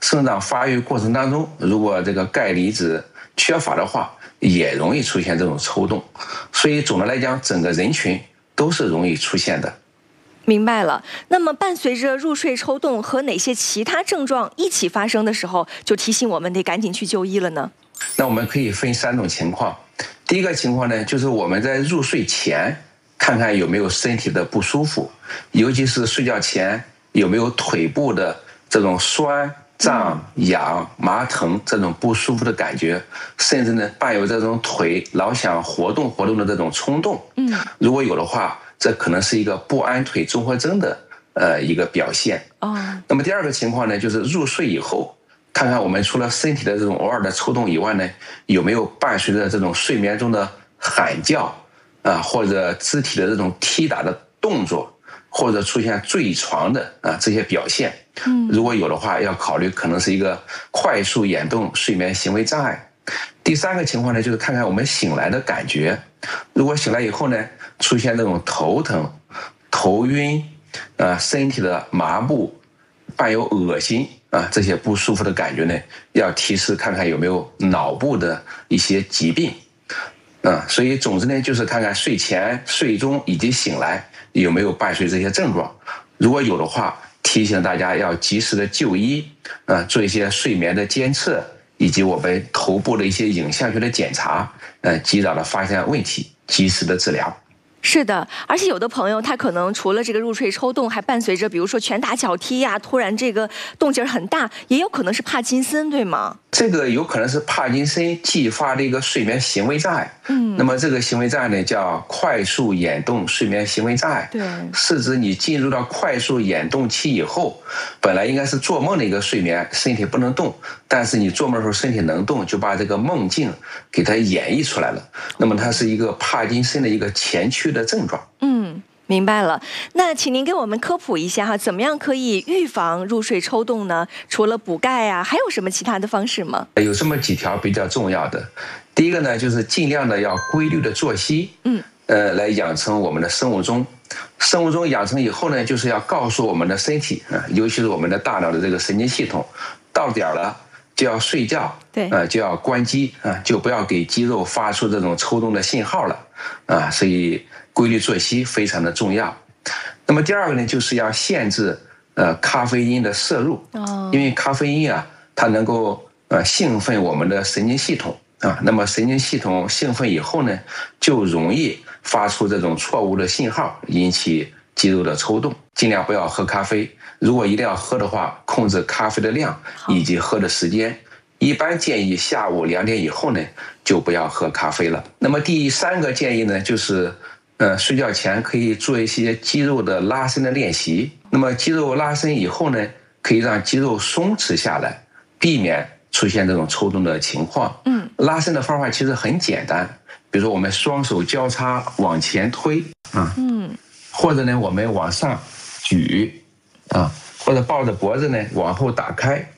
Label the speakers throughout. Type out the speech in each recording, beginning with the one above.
Speaker 1: 生长发育过程当中，如果这个钙离子缺乏的话，也容易出现这种抽动。所以总的来讲，整个人群都是容易出现的。
Speaker 2: 明白了。那么伴随着入睡抽动和哪些其他症状一起发生的时候，就提醒我们得赶紧去就医了呢？
Speaker 1: 那我们可以分3种情况。第一个情况呢，就是我们在入睡前看看有没有身体的不舒服，尤其是睡觉前有没有腿部的这种酸、胀、痒、麻疼这种不舒服的感觉，甚至呢伴有这种腿老想活动的这种冲动。如果有的话，这可能是一个不安腿综合征的一个表现。那么第二个情况呢，就是入睡以后，看看我们除了身体的这种偶尔的抽动以外呢，有没有伴随着这种睡眠中的喊叫或者肢体的这种踢打的动作，或者出现坠床的这些表现。如果有的话，要考虑可能是一个快速眼动睡眠行为障碍。第3个情况呢，就是看看我们醒来的感觉。如果醒来以后呢，出现这种头疼、头晕身体的麻木，伴有恶心这些不舒服的感觉呢，要提示看看有没有脑部的一些疾病。所以总之呢，就是看看睡前、睡中以及醒来有没有伴随这些症状。如果有的话，提醒大家要及时的就医，做一些睡眠的监测，以及我们头部的一些影像学的检查，及早的发现问题，及时的治疗。
Speaker 2: 是的，而且有的朋友他可能除了这个入睡抽动，还伴随着比如说拳打脚踢呀，突然这个动静很大，也有可能是帕金森，对吗？
Speaker 1: 这个有可能是帕金森继发的一个睡眠行为障碍。那么这个行为障碍呢，叫快速眼动睡眠行为障碍。
Speaker 2: 对，
Speaker 1: 是指你进入到快速眼动期以后，本来应该是做梦的一个睡眠，身体不能动，但是你做梦的时候身体能动，就把这个梦境给它演绎出来了。那么它是一个帕金森的一个前驱的症状。
Speaker 2: 明白了。那请您给我们科普一下哈，怎么样可以预防入睡抽动呢？除了补钙还有什么其他的方式吗？
Speaker 1: 有这么几条比较重要的。第一个呢，就是尽量的要规律的作息，来养成我们的生物钟。生物钟养成以后呢，就是要告诉我们的身体尤其是我们的大脑的这个神经系统，到点了就要睡觉，
Speaker 2: 对，
Speaker 1: 就要关机就不要给肌肉发出这种抽动的信号了所以规律作息非常的重要。那么第二个呢，就是要限制咖啡因的摄入，因为咖啡因它能够兴奋我们的神经系统那么神经系统兴奋以后呢，就容易发出这种错误的信号，引起肌肉的抽动。尽量不要喝咖啡，如果一定要喝的话，控制咖啡的量以及喝的时间。一般建议下午2点以后呢，就不要喝咖啡了。那么第3个建议呢，就是睡觉前可以做一些肌肉的拉伸的练习。那么肌肉拉伸以后呢，可以让肌肉松弛下来，避免出现这种抽动的情况。拉伸的方法其实很简单，比如说我们双手交叉往前推或者呢我们往上举或者抱着脖子呢往后打开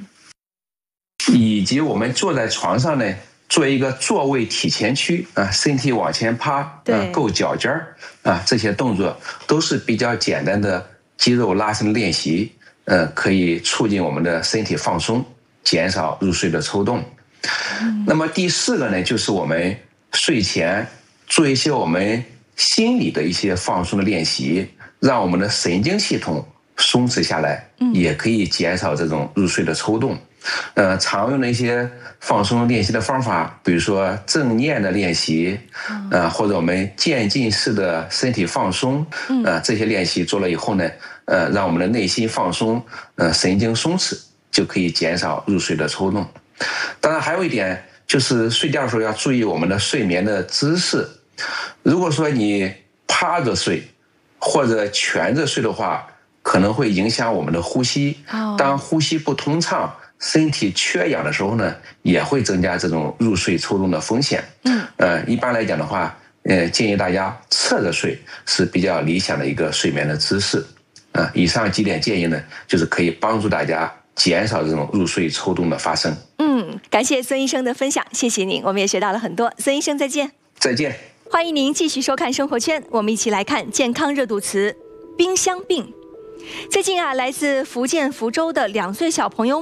Speaker 1: 以及我们坐在床上呢，做一个坐位体前屈身体往前趴够脚尖这些动作都是比较简单的肌肉拉伸练习，可以促进我们的身体放松，减少入睡的抽动。那么第4个呢，就是我们睡前做一些我们心理的一些放松的练习，让我们的神经系统松弛下来，也可以减少这种入睡的抽动。常用的一些放松练习的方法，比如说正念的练习或者我们渐进式的身体放松这些练习做了以后呢，让我们的内心放松，神经松弛，就可以减少入睡的抽动。当然还有一点，就是睡觉的时候要注意我们的睡眠的姿势。如果说你趴着睡或者蜷着睡的话，可能会影响我们的呼吸。当呼吸不通畅，身体缺氧的时候呢，也会增加这种入睡抽动的风险。一般来讲的话，建议大家侧着睡是比较理想的一个睡眠的姿势。以上几点建议呢，就是可以帮助大家减少这种入睡抽动的发生。
Speaker 2: 感谢孙医生的分享，谢谢您，我们也学到了很多。孙医生再见。
Speaker 1: 再见。
Speaker 2: 欢迎您继续收看生活圈，我们一起来看健康热度词冰箱病。最近来自福建福州的2岁小朋友